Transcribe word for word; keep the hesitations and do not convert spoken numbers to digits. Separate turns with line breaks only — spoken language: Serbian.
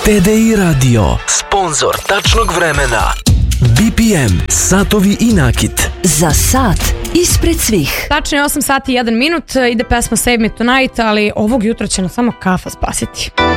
T D I Radio, sponzor tačnog vremena. B P M, satovi i nakit.
Za sat ispred svih.
Tačno je osam sati i jedan minut, ide pesma Save Me Tonight, ali ovog jutra će nas samo kafa spasiti.